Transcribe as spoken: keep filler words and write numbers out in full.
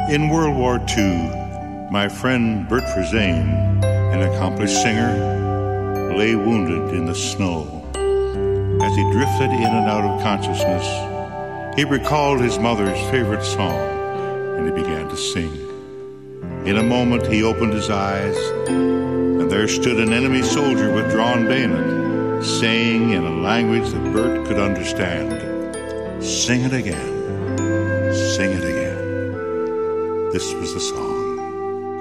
In World War Two, my friend Bert Verzane, an accomplished singer, lay wounded in the snow. As he drifted in and out of consciousness, he recalled his mother's favorite song, and he began to sing. In a moment, he opened his eyes, and there stood an enemy soldier with drawn bayonet, saying in a language that Bert could understand, "Sing it again, sing it again." This was the song.